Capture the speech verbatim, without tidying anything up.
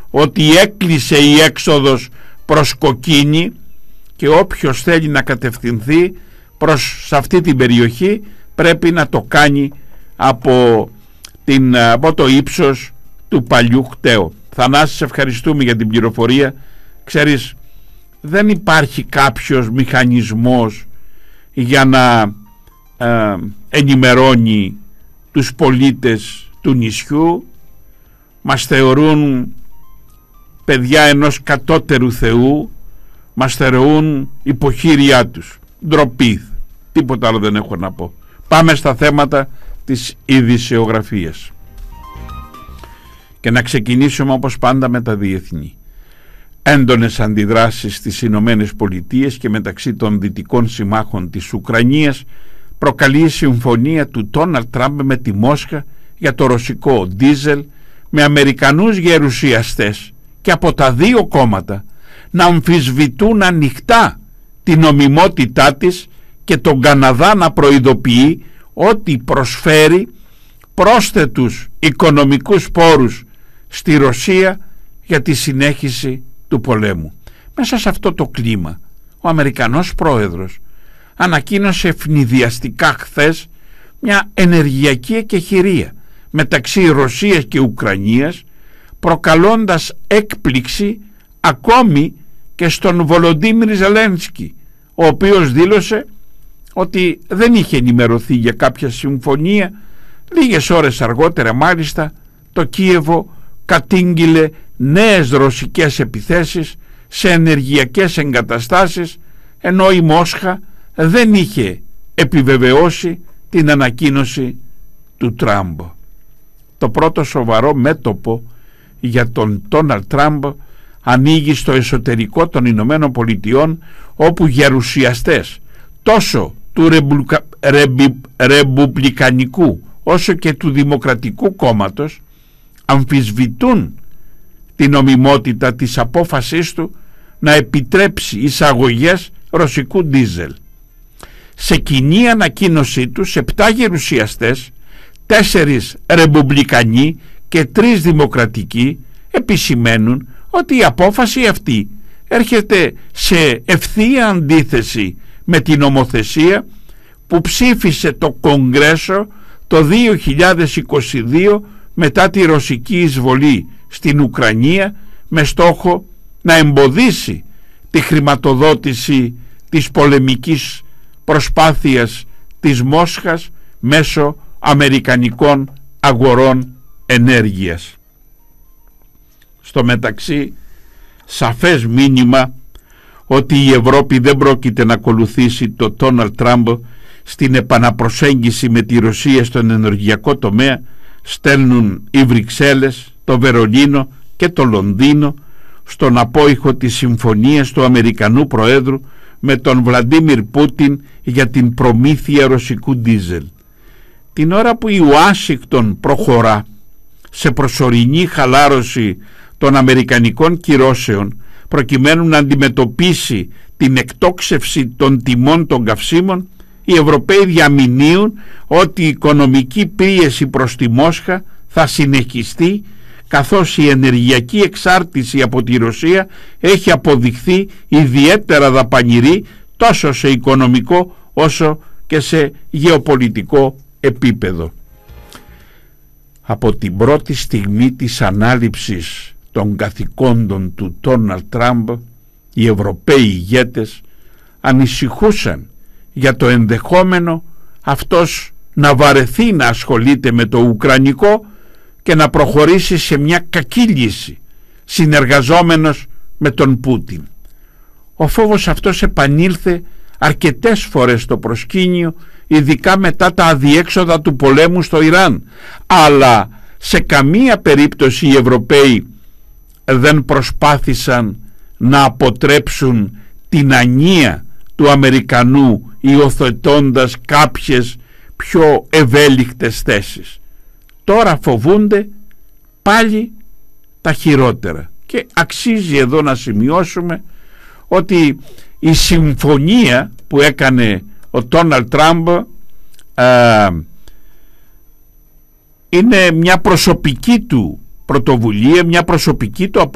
ότι έκλεισε η έξοδος προς κοκκίνη και όποιος θέλει να κατευθυνθεί προς σε αυτή την περιοχή πρέπει να το κάνει από, την, από το ύψος του παλιού χταίου. Θανάση, σε ευχαριστούμε για την πληροφορία. Ξέρεις, δεν υπάρχει κάποιος μηχανισμός για να ε, ενημερώνει τους πολίτες του νησιού. Μας θεωρούν παιδιά ενός κατώτερου θεού, μας θεωρούν υποχείριά τους. Ντροπή, τίποτα άλλο δεν έχω να πω. Πάμε στα θέματα της ειδησεογραφίας και να ξεκινήσουμε όπως πάντα με τα διεθνή. Έντονες αντιδράσεις στις Ηνωμένες Πολιτείες και μεταξύ των δυτικών συμμάχων της Ουκρανίας προκαλεί η συμφωνία του Ντόναλντ Τραμπ με τη Μόσχα για το ρωσικό ντίζελ, με Αμερικανούς γερουσιαστές και από τα δύο κόμματα να αμφισβητούν ανοιχτά την νομιμότητά της και τον Καναδά να προειδοποιεί ότι προσφέρει πρόσθετους οικονομικούς πόρους στη Ρωσία για τη συνέχιση του πολέμου. Μέσα σε αυτό το κλίμα ο Αμερικανός πρόεδρος ανακοίνωσε ευνηδιαστικά χθες μια ενεργειακή εκεχηρία μεταξύ Ρωσίας και Ουκρανίας, προκαλώντας έκπληξη ακόμη και στον Βολοντίμιρ Ζελένσκι, ο οποίος δήλωσε ότι δεν είχε ενημερωθεί για κάποια συμφωνία. Λίγες ώρες αργότερα μάλιστα το Κίεβο κατήγγειλε νέες ρωσικές επιθέσεις σε ενεργειακές εγκαταστάσεις, ενώ η Μόσχα δεν είχε επιβεβαιώσει την ανακοίνωση του Τραμπ. Το πρώτο σοβαρό μέτωπο για τον Ντόναλντ Τραμπ ανοίγει στο εσωτερικό των Ηνωμένων Πολιτειών, όπου γερουσιαστές τόσο του ρεμπουλκα, ρεμπι, ρεμπουμπλικανικού όσο και του Δημοκρατικού κόμματος αμφισβητούν την νομιμότητα της απόφασής του να επιτρέψει εισαγωγές ρωσικού ντίζελ. Σε κοινή ανακοίνωσή τους, επτά γερουσιαστές, τέσσερις ρεμπουμπλικανοί και τρεις δημοκρατικοί επισημαίνουν ότι η απόφαση αυτή έρχεται σε ευθεία αντίθεση με την νομοθεσία που ψήφισε το Κογκρέσο το δύο χιλιάδες είκοσι δύο μετά τη ρωσική εισβολή στην Ουκρανία, με στόχο να εμποδίσει τη χρηματοδότηση της πολεμικής προσπάθειας της Μόσχας μέσω αμερικανικών αγορών ενέργειας. Στο μεταξύ, σαφές μήνυμα ότι η Ευρώπη δεν πρόκειται να ακολουθήσει το Ντόναλντ Τραμπ στην επαναπροσέγγιση με τη Ρωσία στον ενεργειακό τομέα στέλνουν οι Βρυξέλλες, το Βερολίνο και το Λονδίνο στον απόϊχο της συμφωνίας του Αμερικανού Προέδρου με τον Βλαντίμιρ Πούτιν για την προμήθεια ρωσικού ντίζελ. Την ώρα που η Ουάσιγκτον προχωρά σε προσωρινή χαλάρωση των αμερικανικών κυρώσεων προκειμένου να αντιμετωπίσει την εκτόξευση των τιμών των καυσίμων, οι Ευρωπαίοι διαμηνύουν ότι η οικονομική πίεση προς τη Μόσχα θα συνεχιστεί, καθώς η ενεργειακή εξάρτηση από τη Ρωσία έχει αποδειχθεί ιδιαίτερα δαπανηρή τόσο σε οικονομικό όσο και σε γεωπολιτικό επίπεδο. Από την πρώτη στιγμή της ανάληψης των καθηκόντων του Ντόναλντ Τραμπ, οι Ευρωπαίοι ηγέτες ανησυχούσαν για το ενδεχόμενο αυτός να βαρεθεί να ασχολείται με το ουκρανικό και να προχωρήσει σε μια κακή λύση, συνεργαζόμενος με τον Πούτιν. Ο φόβος αυτός επανήλθε αρκετές φορές στο προσκήνιο, ειδικά μετά τα αδιέξοδα του πολέμου στο Ιράν, αλλά σε καμία περίπτωση οι Ευρωπαίοι δεν προσπάθησαν να αποτρέψουν την ανία του Αμερικανού υιοθετώντας κάποιες πιο ευέλικτες θέσεις. Τώρα φοβούνται πάλι τα χειρότερα, και αξίζει εδώ να σημειώσουμε ότι η συμφωνία που έκανε ο Ντόναλντ Τραμπ ε, είναι μια προσωπική του πρωτοβουλία, μια προσωπική του